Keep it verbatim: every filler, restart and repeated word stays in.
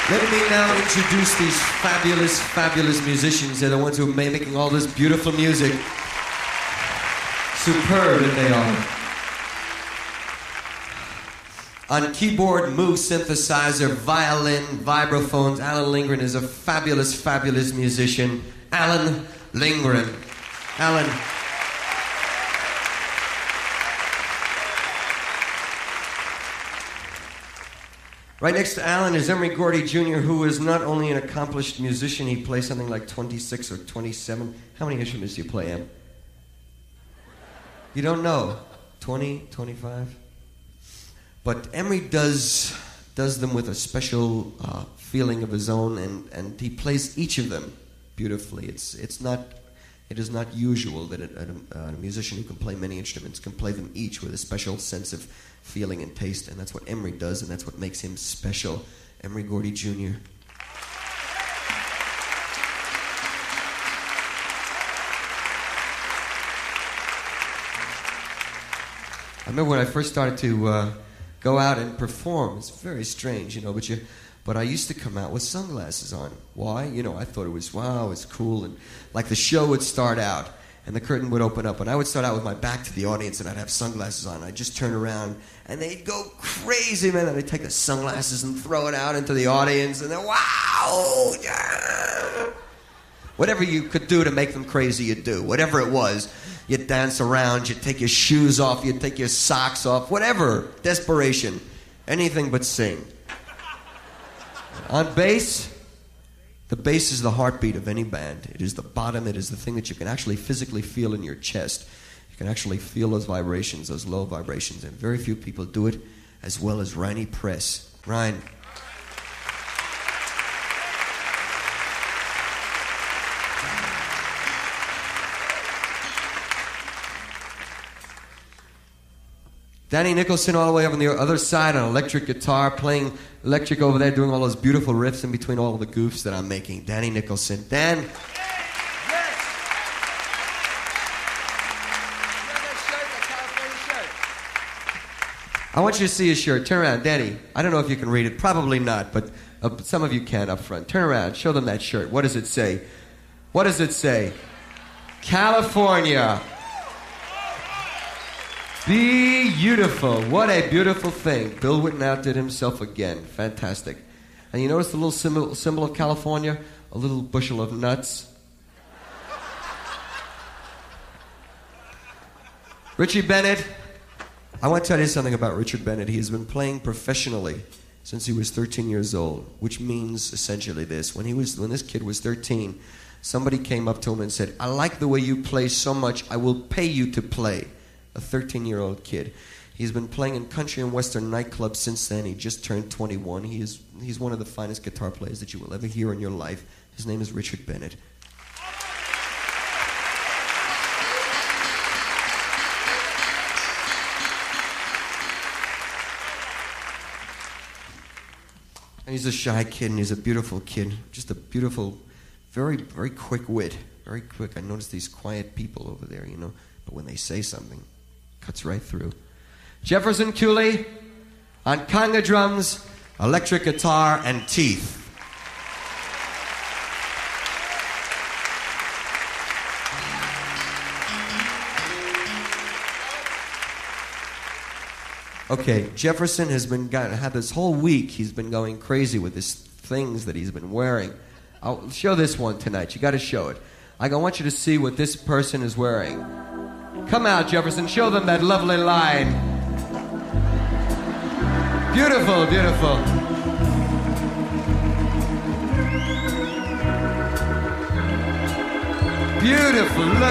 Let me now introduce these fabulous, fabulous musicians. They're the ones who are making all this beautiful music. Superb that they are. On keyboard, Moog synthesizer, violin, vibraphones, Alan Lindgren is a fabulous, fabulous musician. Alan Lindgren. Alan. Right next to Alan is Emory Gordy Junior, who is not only an accomplished musician, he plays something like twenty-six or twenty-seven. How many instruments do you play, Em? You don't know? twenty, twenty-five? But Emory does does them with a special uh, feeling of his own, and, and he plays each of them beautifully. It's it's not it is not usual that a, a, a musician who can play many instruments can play them each with a special sense of feeling and taste, and that's what Emory does, and that's what makes him special. Emory Gordy Junior I remember when I first started to uh, go out and perform. It's very strange, you know, but you, but I used to come out with sunglasses on. Why? You know, I thought it was, wow, it's cool, and like the show would start out, and the curtain would open up, and I would start out with my back to the audience, and I'd have sunglasses on. I'd just turn around, and they'd go crazy, man. And I'd take the sunglasses and throw it out into the audience, and then, wow! Yeah. Whatever you could do to make them crazy, you'd do. Whatever it was, you'd dance around, you'd take your shoes off, you'd take your socks off, whatever. Desperation. Anything but sing. On bass, the bass is the heartbeat of any band. It is the bottom. It is the thing that you can actually physically feel in your chest. You can actually feel those vibrations, those low vibrations, and very few people do it as well as Riney Press. Ryan. Danny Nicholson all the way up on the other side on electric guitar, playing electric over there, doing all those beautiful riffs in between all of the goofs that I'm making. Danny Nicholson. Dan. Yes. Yes. I want you to see his shirt. Turn around, Danny. I don't know if you can read it. Probably not, but uh, some of you can up front. Turn around. Show them that shirt. What does it say? What does it say? California. Beautiful. What a beautiful thing. Bill Witten outdid himself again. Fantastic. And you notice the little symbol, symbol of California? A little bushel of nuts. Richie Bennett. I want to tell you something about Richard Bennett. He has been playing professionally since he was thirteen years old, which means essentially this. When he was, when this kid was thirteen, somebody came up to him and said, I like the way you play so much, I will pay you to play. A thirteen-year-old kid. He's been playing in country and western nightclubs since then. He just turned twenty-one. He is, he's one of the finest guitar players that you will ever hear in your life. His name is Richard Bennett. And he's a shy kid, and he's a beautiful kid. Just a beautiful, very, very quick wit. Very quick. I notice these quiet people over there, you know, but when they say something, cuts right through. Jefferson Cooley on conga drums, electric guitar, and teeth. Okay, Jefferson has been got, had this whole week, he's been going crazy with his things that he's been wearing. I'll show this one tonight. You got to show it. I want you to see what this person is wearing. Come out, Jefferson. Show them that lovely line. Beautiful, beautiful. Beautiful. Look.